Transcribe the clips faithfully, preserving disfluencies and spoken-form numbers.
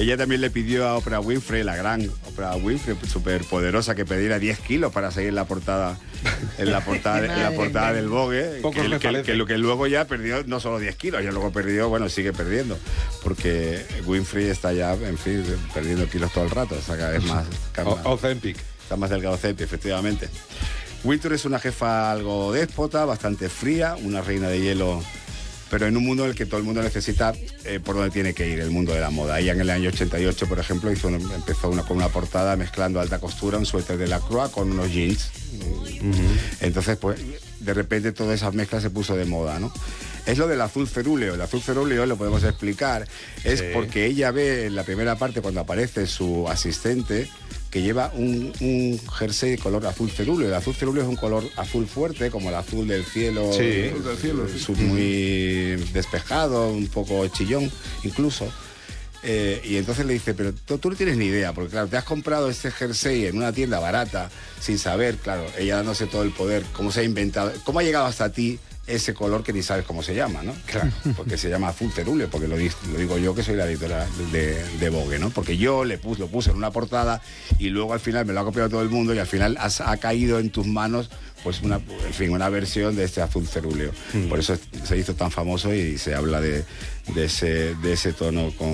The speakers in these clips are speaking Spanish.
ella también le pidió a Oprah Winfrey, la gran Oprah Winfrey, súper poderosa, que pediera diez kilos para seguir en la portada, en la portada, en la portada del Vogue, que, que, que, lo que luego ya perdió no solo diez kilos, ya luego perdió, bueno, sigue perdiendo, porque Winfrey está ya, en fin, perdiendo kilos todo el rato, o sea, cada vez más... Ozempic. Está más delgado Ozempic, efectivamente. Wintour es una jefa algo déspota, bastante fría, una reina de hielo, pero en un mundo en el que todo el mundo necesita eh, por dónde tiene que ir, el mundo de la moda. Ella en el año ochenta y ocho, por ejemplo, hizo un, empezó una, con una portada mezclando alta costura, un suéter de Lacroix con unos jeans. Uh-huh. Entonces, pues, de repente toda esa mezcla se puso de moda, ¿no? Es lo del azul cerúleo. El azul cerúleo, lo podemos explicar, es sí. porque ella ve en la primera parte, cuando aparece su asistente, que lleva un, un jersey de color azul cerúleo. El azul cerúleo es un color azul fuerte, como el azul del cielo, sí, del cielo, sí. muy despejado, un poco chillón incluso. Eh, y entonces le dice, pero tú, tú no tienes ni idea, porque claro, te has comprado este jersey en una tienda barata, sin saber, claro, ella dándose todo el poder, cómo se ha inventado, cómo ha llegado hasta ti ese color que ni sabes cómo se llama, ¿no? Claro, porque se llama azul cerúleo, porque lo, lo digo yo, que soy la editora de, de Vogue, ¿no? Porque yo le puse, lo puse en una portada y luego al final me lo ha copiado todo el mundo y al final has, ha caído en tus manos, pues una, en fin, una versión de este azul cerúleo. Mm. Por eso se hizo tan famoso y se habla de, de, ese, de ese tono con,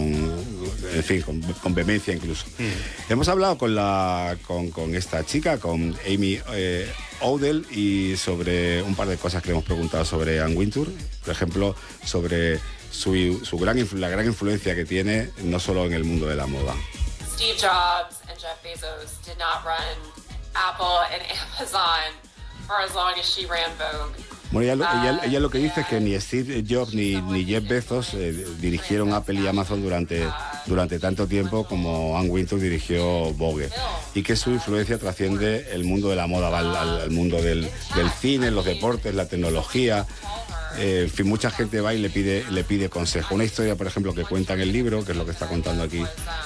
en fin, con, con vehemencia incluso. Mm. Hemos hablado con, la, con, con esta chica, con Amy eh, Odell, y sobre un par de cosas que le hemos preguntado sobre Anne Wintour, por ejemplo, sobre su, su gran, la gran influencia que tiene, no solo en el mundo de la moda. Steve Jobs and Jeff Bezos did not run Apple and Amazon for as long as she ran Vogue. Bueno, ella, ella, ella lo que dice es que ni Steve Jobs ni, ni Jeff Bezos eh, dirigieron Apple y Amazon durante, durante tanto tiempo como Anne Wintour dirigió Vogue, y que su influencia trasciende el mundo de la moda, va al, al, al mundo del, del cine, los deportes, la tecnología. Eh, en fin, mucha gente va y le pide, le pide consejo. Una historia, por ejemplo, que cuenta en el libro, que es lo que está contando aquí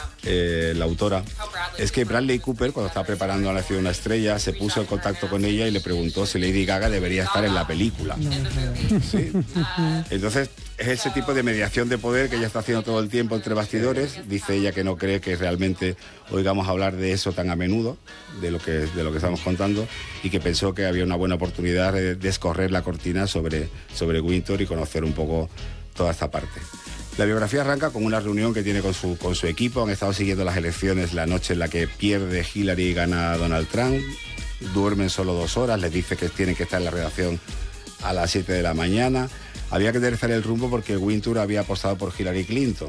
eh, la autora, es que Bradley Cooper, cuando estaba preparando a Nacido una estrella, se puso en contacto con ella y le preguntó si Lady Gaga debería estar en la película. ¿Sí? Entonces, es ese tipo de mediación de poder que ella está haciendo todo el tiempo entre bastidores. Dice ella que no cree que realmente oigamos hablar de eso tan a menudo, de lo que, de lo que estamos contando, y que pensó que había una buena oportunidad de descorrer la cortina sobre, sobre Wintour y conocer un poco toda esta parte. La biografía arranca con una reunión que tiene con su, con su equipo. Han estado siguiendo las elecciones la noche en la que pierde Hillary y gana Donald Trump. Duermen solo dos horas, les dice que tienen que estar en la redacción a las siete de la mañana. Había que enderezar el rumbo porque Wintour había apostado por Hillary Clinton.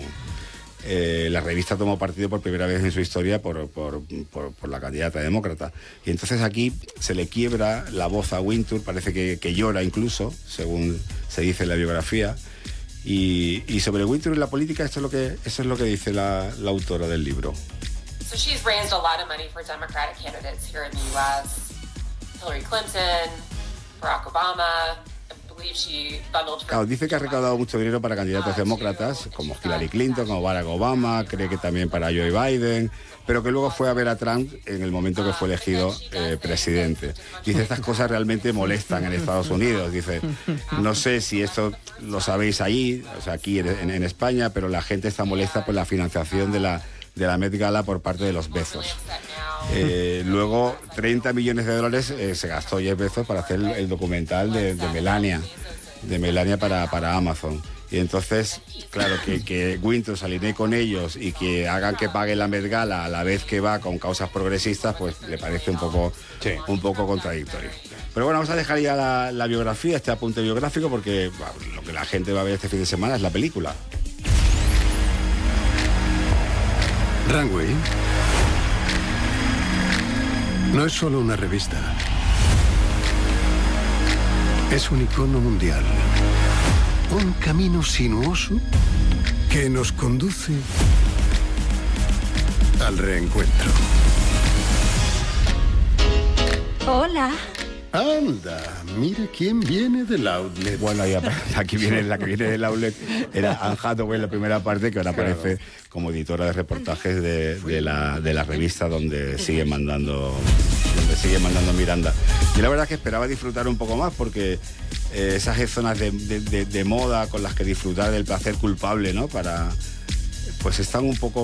Eh, la revista tomó partido por primera vez en su historia por, por, por, por la candidata demócrata. Y entonces aquí se le quiebra la voz a Wintour, parece que, que llora incluso, según se dice en la biografía. Y, y sobre Wintour y la política, esto es lo que, eso es lo que dice la, la autora del libro. So she's raised a lot of money for Democratic candidates here in the U S. Hillary Clinton, Barack Obama. Claro, dice que ha recaudado mucho dinero para candidatos demócratas como Hillary Clinton, como Barack Obama, cree que también para Joe Biden, pero que luego fue a ver a Trump en el momento que fue elegido eh, presidente. Dice, estas cosas realmente molestan en Estados Unidos. Dice, no sé si esto lo sabéis ahí, o sea, aquí en, en España, pero la gente está molesta por la financiación de la, de la Met Gala por parte de los Bezos. Eh, luego treinta millones de dólares eh, se gastó Jeff Bezos para hacer el, el documental de, de Melania de Melania para, para Amazon, y entonces claro que, que Wintour se alinee con ellos y que hagan que pague la Met Gala a la vez que va con causas progresistas, pues le parece un poco, sí. un poco contradictorio. Pero bueno, vamos a dejar ya la, la biografía, este apunte biográfico, porque bueno, lo que la gente va a ver este fin de semana es la película. Runway no es solo una revista. Es un icono mundial. Un camino sinuoso que nos conduce al reencuentro. Hola. Anda, mire quién viene del outlet. Bueno, ya, aquí viene la que viene del outlet. Era Anne Hathaway en la primera parte, que ahora claro. aparece como editora de reportajes de, de, la, de la revista donde sigue mandando donde sigue mandando Miranda. Y la verdad es que esperaba disfrutar un poco más, porque eh, esas zonas de, de, de, de moda con las que disfrutar del placer culpable, ¿no? Para, pues están un poco